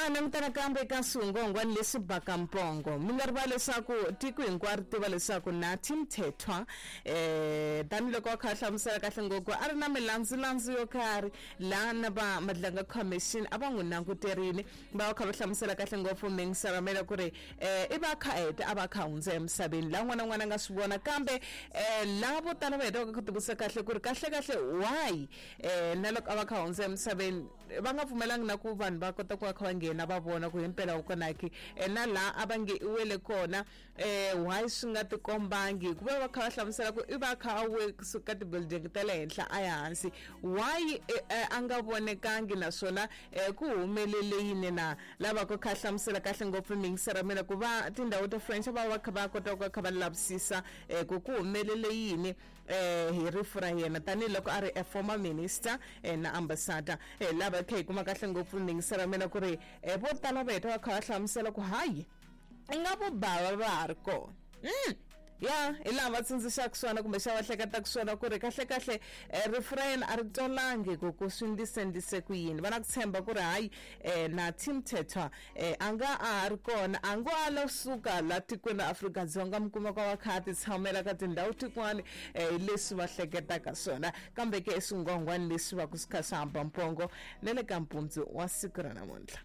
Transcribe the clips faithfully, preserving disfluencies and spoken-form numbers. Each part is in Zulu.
Tana mtana kambe kasungo ngwani lesi bakampongo mingaribale saku tiku hinkwaro tiva leswaku na Tim Mthethwa eh taniloko wa khahla msela kahle ngoko ari na milandzu landzu yo karhi lana ba madlanga commission abangu nanguterini ba kha hlamusela kahle ngopfu mingisaramela kuri eh iba khaeta abakha hundze emsabeni la n'wana n'wana nga swivona kambe eh lavo tana va heta ku tibusa kahle kuri kahle kahle why eh naloko abakha hundze emsabeni va nga pfumelangi na ku vanhu va kota ku akha ngena va vona ku himpela ukonaki na la abange iwele kona eh why swi nga ti kombangi ku va kha hlamusela ku i va kha we kusuka ti building tele henhla ayansi why anga vonekangi naswona ku humelele yini na lava ku kha hlamusela kahle ngopfu mingisaramela ku va tindhawu to French va va kha va kota ku kha va lavisisa ku ku humelele yini eh hi rifu ra yena tani loko ari a former minister na ambassador lava kha kuma kahle ngopfu mingisaramela ku ri vo tala va heta va kha hlamusela ku hayi ingabo bava va ha ri kona mm ya ilava tsindzisa kusona kumbe xa vahleketa kusona ku ri kahle kahle refrain a ri tolangi ku ku swindisendise ku yini vana ku tshemba ku ri hayi na Tim Mthethwa anga a ri kona ango ala suka la tikweni la Afrika-Dzonga mukuma kwa vakhati tshamela ka tindhawu tikwani leswi va hleketaka swona kambe ke swingongwani leswi va ku sika samba mpongo nele ka mpundzu wa siku ra namuntlha.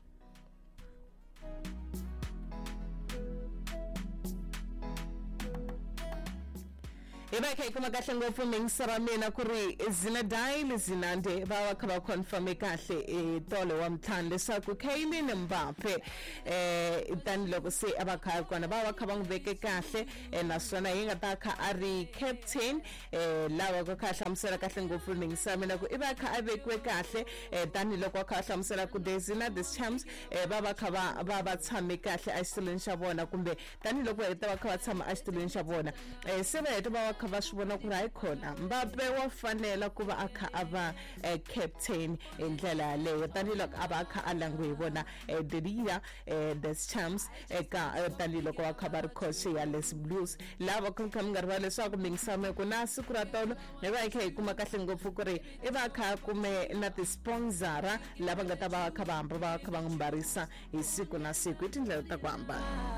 Eba ke kuma kahle ngopfu mingisaramena kuri Zinedine Zidane ba kha ba confirm kahle e tole wa mthande leswaku Kylian Mbappe eh tani loko se abakha kona ba kha ba ngiveke kahle naswona yinga ta kha ari captain eh lawa ko kha hlamusela kahle ngopfu mingisaramena ku iba kha abekwe kahle tani loko kha hlamusela ku Desina the Champs ba ba kha ba ba tshame kahle istilweni xa bona kumbe tani loko heta ba kha ba tshama istilweni xa bona eh se ba heta ba kha va swivona ku ri khona Mbappe wa fanela ku va akha ava captain endlela leyo tani loko aba kha alangwe hi vona Didier Deschamps eka tani loko va kha va ri coach ya Les Blues lava ku kha mingarwa leswaku mingisame ku na siku ra tolo hi va kha hi kuma kahle ngopfu ku ri i va kha kume na ti sponsora lava nga ta va kha va hamba va kha va ngumbarisa hi siku na siku hi tindlela ta ku hambana.